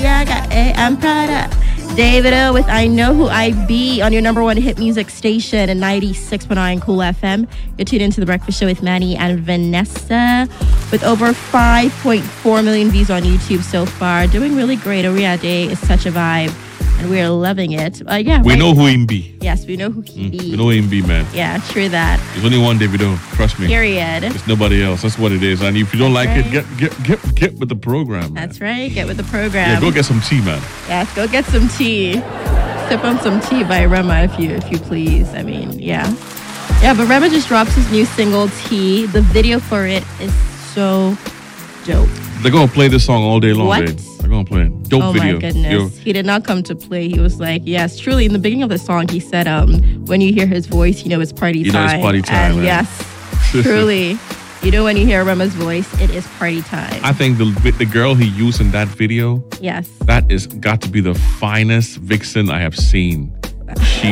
I'm Prada. David O with I Know Who I Be on your number one hit music station at 96.9 Cool FM. You're tuned into The Breakfast Show with Manny and Vanessa with over 5.4 million views on YouTube so far. Doing really great. Oria Day is such a vibe. And we're loving it. We know who him be. Yes, we know who he be. We know him be, man. Yeah, true that. There's only one Davido. Trust me. Period. There's nobody else. That's what it is. And if you don't it, get with the program. Man. That's right. Get with the program. Yeah, go get some tea, man. Yes, go get some tea. Sip on some tea by Rema if you please. I mean, yeah. Yeah, but Rema just drops his new single, Tea. The video for it is so dope. They're going to play this song all day long. What? They're going to play it. Dope video. Oh, my goodness. He did not come to play. He was like, yes, truly. In the beginning of the song, he said, when you hear his voice, you know it's party time. You know it's party time, and yes, truly. You know when you hear Rema's voice, it is party time. I think the girl he used in that video, yes, that is got to be the finest vixen I have seen. She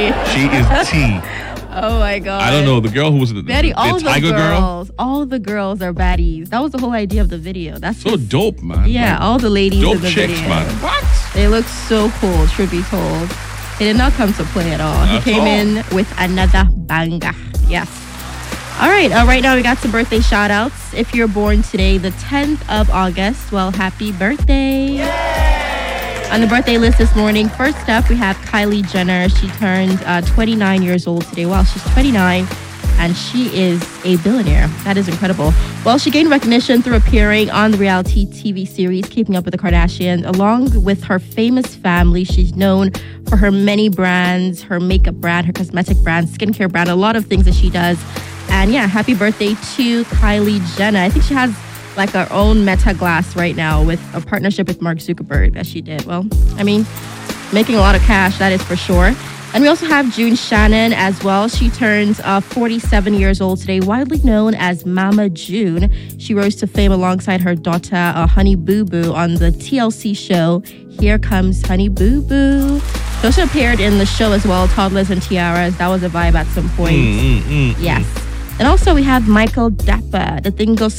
is tea. Oh my God. I don't know. The girl who was the Tiger girl. All of the girls are baddies. That was the whole idea of the video. That's so dope, man. Yeah, all the ladies dope in the chicks, video. Man. What? They look so cool, truth be told. He did not come to play at all. He came in with another banger. Yes. All right. Right now we got some birthday shout outs. If you're born today, the 10th of August, well, happy birthday. Yay! On the birthday list this morning, first up, we have Kylie Jenner. She turned 29 years old today. Wow, she's 29, and she is a billionaire. That is incredible. Well, she gained recognition through appearing on the reality TV series Keeping Up with the Kardashians. Along with her famous family, she's known for her many brands, her makeup brand, her cosmetic brand, skincare brand, a lot of things that she does. And yeah, happy birthday to Kylie Jenner. I think she has like our own Meta glass right now with a partnership with Mark Zuckerberg that she did. Well, I mean, making a lot of cash, that is for sure. And we also have June Shannon as well. She turns 47 years old today, widely known as Mama June. She rose to fame alongside her daughter, Honey Boo Boo, on the TLC show Here Comes Honey Boo Boo. She also appeared in the show as well, Toddlers and Tiaras. That was a vibe at some point. Yes. And also we have Michael Dapper. The thing goes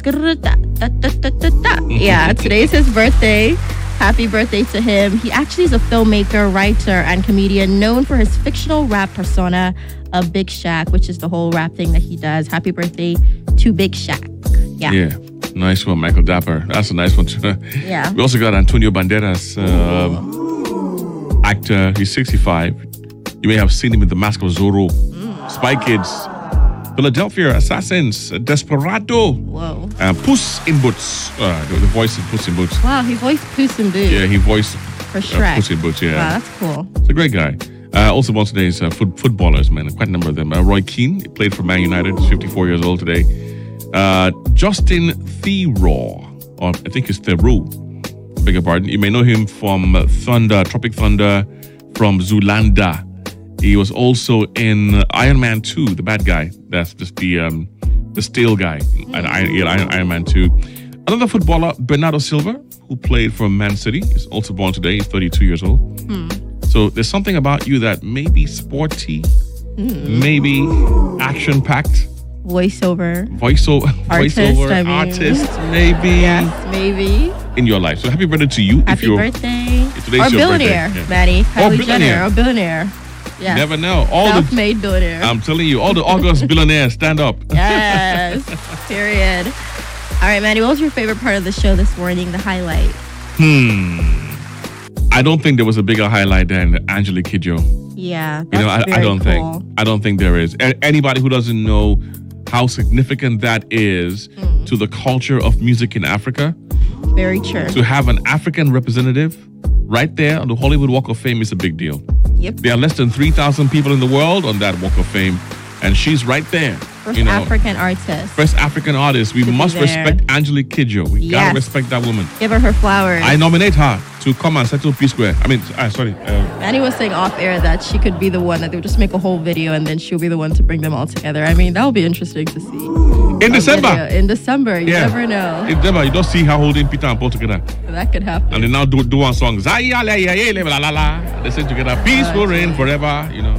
yeah, today's his birthday. Happy birthday to him. He actually is a filmmaker, writer, and comedian known for his fictional rap persona of Big Shaq, which is the whole rap thing that he does. Happy birthday to Big Shaq. Yeah. Yeah. Nice one, Michael Dapper. That's a nice one too. Yeah. We also got Antonio Banderas, actor. He's 65. You may have seen him in The Mask of Zorro, Spy Kids, Philadelphia Assassins, Desperado. Whoa. Puss in Boots. The voice of Puss in Boots. Wow, he voiced Puss in Boots. Yeah, he voiced for Shrek. Puss in Boots, yeah. Wow, that's cool. He's a great guy. Also born today is footballers, man. Quite a number of them. Roy Keane, he played for Man United. He's 54 years old today. Justin Theroux, or I think it's Theroux. Beg your pardon. You may know him from Tropic Thunder, from Zoolander. He was also in Iron Man 2, the bad guy. That's just the steel guy. And Iron Man 2. Another footballer, Bernardo Silva, who played for Man City, is also born today. He's 32 years old. So there's something about you that may be sporty, maybe action-packed. Voiceover artist, maybe. Yes, maybe. In your life. So happy birthday to you. Happy birthday. Today's or your billionaire, birthday. Maddie. Kylie billionaire. Jenner, or billionaire. Yes. You never know. Self-made billionaire. I'm telling you, all the August billionaires, stand up. Yes. Period. All right, Maddie, what was your favorite part of the show this morning, the highlight? I don't think there was a bigger highlight than Angelique Kidjo. Yeah, I don't think there is. Anybody who doesn't know how significant that is to the culture of music in Africa. Very true. To have an African representative right there on the Hollywood Walk of Fame is a big deal. Yep. There are less than 3,000 people in the world on that Walk of Fame, and she's right there. First African artist. First African artist. We must respect Angelique Kidjo. We gotta respect that woman. Give her flowers. I nominate her to come and settle P Square. Manny was saying off air that she could be the one that they would just make a whole video and then she'll be the one to bring them all together. I mean, that would be interesting to see. In December. In December. You never know. In December, you don't see her holding Peter and Paul together. That could happen. And they now do one song. They sing together. Peace will reign forever,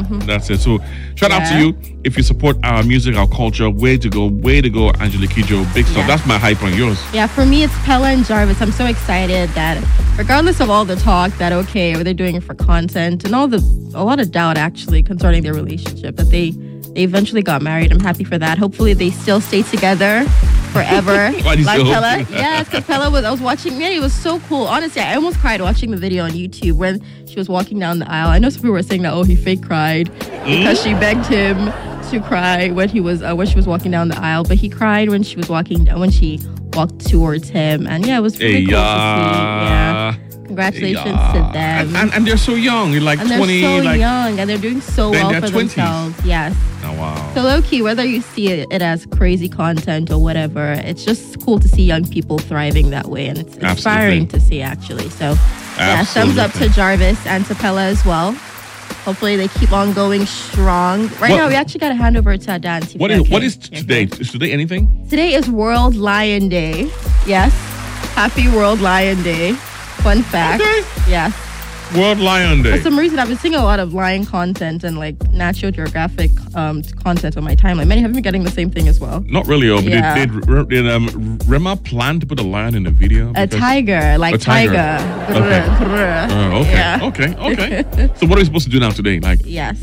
That's it. So shout out to Yeah. you. If you support our music, our culture, way to go, Angela Kidjo. Big stuff. Yeah. That's my hype on yours. Yeah, for me, it's Pella and Jarvis. I'm so excited that, regardless of all the talk, that they're doing it for content and a lot of doubt actually concerning their relationship, that they eventually got married. I'm happy for that. Hopefully, they still stay together forever. Why do you like say Pella. hopefully? Yes, because Pella I was watching. Man, it was so cool. Honestly, I almost cried watching the video on YouTube when she was walking down the aisle. I know some people were saying that he fake cried because she begged him to cry when she was walking down the aisle, but he cried when she walked towards him, and yeah, it was really cool to see. Yeah, congratulations to them. And they're so young. You're like And they're 20. so like, young, and they're doing so Then well they're for 20s. themselves. Yes. Oh, wow. So low key, whether you see it as crazy content or whatever, it's just cool to see young people thriving that way, and it's inspiring to see actually. So yeah, thumbs up to Jarvis and to Pella as well. Hopefully they keep on going strong. Right now, we actually got to hand over to Adan. What is today? Is today anything? Today is World Lion Day. Yes. Happy World Lion Day. Fun fact. Okay. Yes. World Lion Day. For some reason, I've been seeing a lot of lion content and like Natural Geographic content on my timeline. Many have been getting the same thing as well. Not really, but Yeah. did Rema plan to put a lion in the video? A tiger, like A tiger. tiger. Yeah. Okay. So what are we supposed to do now today? Like, Yes.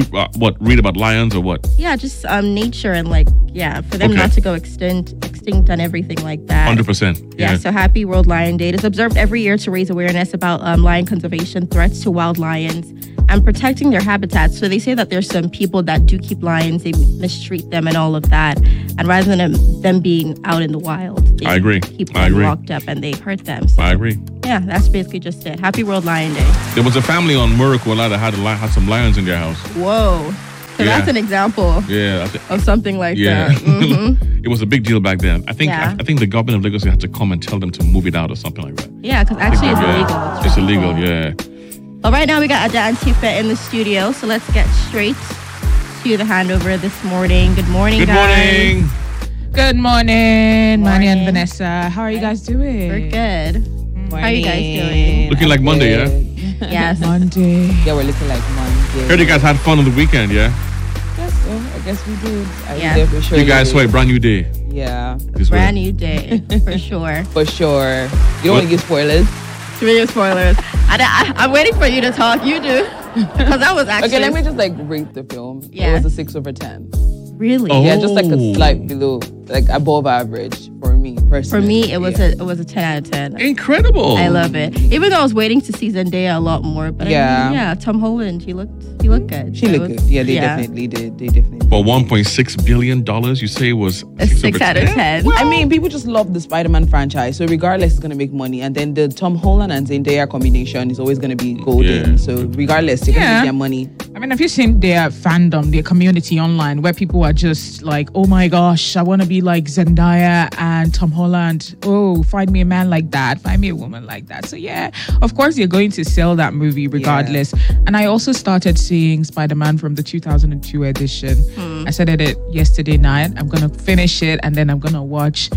read about lions or what? Yeah, just nature and like, for them Okay. not to go extinct and everything like that. 100%. Yeah, so happy World Lion Day. It is observed every year to raise awareness about lion conservation, threats to wild lions, and protecting their habitats. So they say that there's some people that do keep lions, they mistreat them and all of that. And rather than them being out in the wild, they I agree. keep I them agree. locked up and they hurt them. So I agree. yeah, that's basically just it. Happy World Lion Day. There was a family on Miracle that had some lions in their house. Whoa. So Yeah. that's an example Yeah. of something like Yeah. that. Mhm. It was a big deal back then. I think Yeah. I think the government of Lagos had to come and tell them to move it out or something like that. Yeah, because actually it's Yeah. illegal. It's really illegal, cool. yeah. Well, right now we got Ada and Tifa in the studio, so let's get straight to the handover this morning. Good morning, Good guys. morning. Good morning, Manny and Morning. Vanessa. How are you guys doing? We're good. How are you guys doing? Looking like Monday, yeah? Yes. Monday. Yeah, we're looking like Monday. Heard you guys had fun on the weekend, yeah? Yes, so I guess we did. Yeah. For sure. You guys saw a brand new day. Yeah, This way. Brand new day, for sure. for sure. You don't want to give spoilers? Three spoilers. I'm waiting for you to talk. You do. Because that was actually... Okay, let me just like rate the film. Yeah. It was a 6/10. Really? Oh. Yeah, just like a slight below, like above average for me For personally. me, it was yeah. a 10 out of 10. Incredible. I love it. Even though I was waiting to see Zendaya a lot more, but Yeah. I mean, Tom Holland, he looked good. She So it looked was- good. Yeah, they definitely did. They definitely did. For $1.6 billion, you say it was A 6 out of 10. I mean, people just love the Spider-Man franchise, so regardless, it's gonna make money. And then the Tom Holland and Zendaya combination is always gonna be golden. Yeah. So regardless, they're gonna Yeah. make their money. I mean, have you seen their fandom, their community online, where people are just like, oh my gosh, I want to be like Zendaya and Tom Holland. Oh, find me a man like that. Find me a woman like that. So yeah, of course, you're going to sell that movie regardless. And I also started seeing Spider-Man from the 2002 edition. I started it yesterday night. I'm going to finish it and then I'm going to watch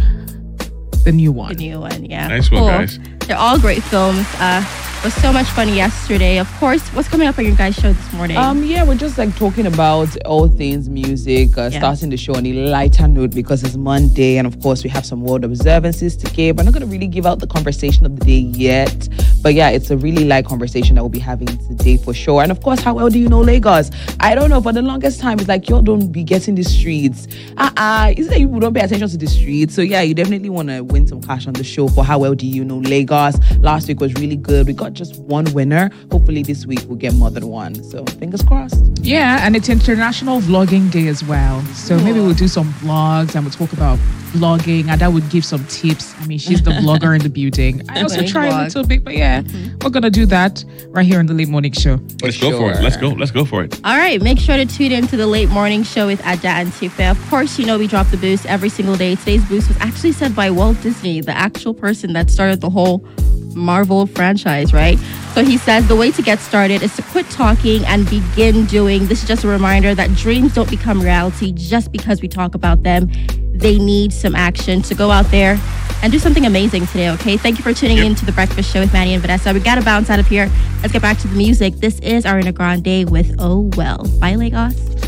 the new one. The new one, yeah. Nice one, guys. They're all great films. It was so much fun yesterday. Of course, what's coming up on your guys' show this morning? Yeah, we're just like talking about all things music, starting the show on a lighter note because it's Monday, and of course we have some world observances to give. We're not going to really give out the conversation of the day yet, but yeah, it's a really light conversation that we'll be having today for sure. And of course, how well do you know Lagos? I don't know, for the longest time it's like y'all don't be getting the streets. It's like you don't pay attention to the streets. So yeah, you definitely want to win some cash on the show for how well do you know Lagos. Last week was really good. We got just one winner. Hopefully this week we'll get more than one. So fingers crossed. Yeah, and it's International Vlogging Day as well. So maybe we'll do some vlogs and we'll talk about vlogging, and that would give some tips. I mean, she's the vlogger in the building. I also Definitely try a vlog. little bit, but yeah, we're going to do that right here on the Late Morning Show. Let's go for it. sure. Let's go for it. All right, make sure to tune in to the late morning show with Ada and Tifa. Of course, you know we drop the boost every single day. Today's boost was actually said by Walt Disney, the actual person that started the whole Marvel franchise, right? So he says the way to get started is to quit talking and begin doing. This is just a reminder that dreams don't become reality just because we talk about them. they need some action. So go out there and do something amazing today, okay? Thank you for tuning in to The Breakfast Show with Maddie and Vanessa. We got to bounce out of here. Let's get back to the music. This is Ariana Grande with Oh Well. Bye, Lagos.